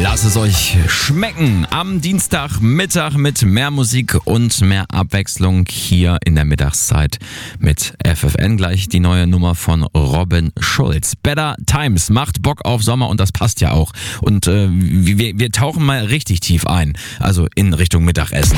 Lasst es euch schmecken am Dienstagmittag mit mehr Musik und mehr Abwechslung hier in der Mittagszeit mit FFN. Gleich die neue Nummer von Robin Schulz. Better Times macht Bock auf Sommer und das passt ja auch. Und wir tauchen mal richtig tief ein, also in Richtung Mittagessen.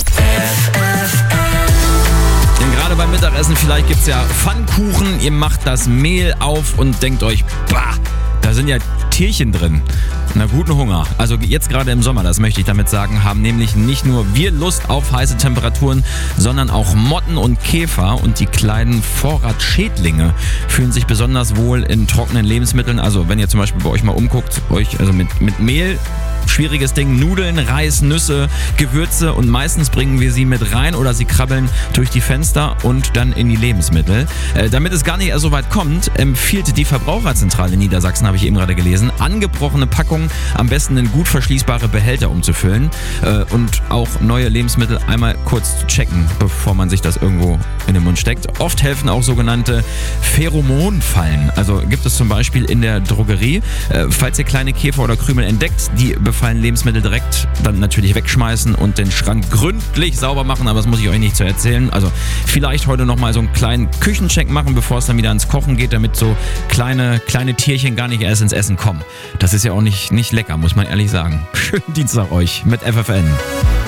Denn gerade beim Mittagessen vielleicht gibt's ja Pfannkuchen, ihr macht das Mehl auf und denkt euch, bah, da sind ja Tierchen drin. Na, guten Hunger. Also jetzt gerade im Sommer, das möchte ich damit sagen, haben nämlich nicht nur wir Lust auf heiße Temperaturen, sondern auch Motten und Käfer und die kleinen Vorratschädlinge fühlen sich besonders wohl in trockenen Lebensmitteln. Also wenn ihr zum Beispiel bei euch mal umguckt, also mit Mehl, schwieriges Ding, Nudeln, Reis, Nüsse, Gewürze und meistens bringen wir sie mit rein oder sie krabbeln durch die Fenster und dann in die Lebensmittel. Damit es gar nicht erst so weit kommt, empfiehlt die Verbraucherzentrale Niedersachsen, habe ich eben gerade gelesen, angebrochene Packungen am besten in gut verschließbare Behälter umzufüllen und auch neue Lebensmittel einmal kurz zu checken, bevor man sich das irgendwo in den Mund steckt. Oft helfen auch sogenannte Pheromonfallen. Also gibt es zum Beispiel in der Drogerie. Falls ihr kleine Käfer oder Krümel entdeckt, die befallen Lebensmittel direkt dann natürlich wegschmeißen und den Schrank gründlich sauber machen, aber das muss ich euch nicht zu erzählen. Also vielleicht heute nochmal so einen kleinen Küchencheck machen, bevor es dann wieder ans Kochen geht, damit so kleine Tierchen gar nicht erst ins Essen kommen. Das ist ja auch nicht lecker, muss man ehrlich sagen. Schönen Dienstag euch mit FFN.